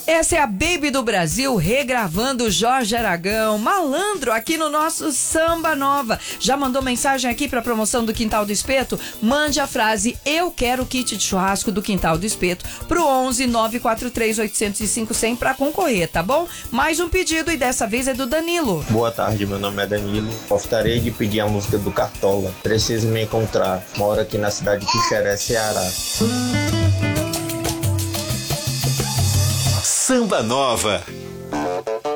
Essa é a Baby do Brasil regravando Jorge Aragão, malandro, aqui no nosso Samba Nova. Já mandou mensagem aqui para promoção do Quintal do Espeto? Mande a frase "Eu quero kit de churrasco do Quintal do Espeto" pro 11 943 805 100 para concorrer, tá bom? Mais um pedido e dessa vez é do Danilo. Boa tarde, meu nome é Danilo. Gostaria de pedir a música do Cartola. Preciso me encontrar. Moro aqui na cidade de Quixeré, Ceará. Samba Nova.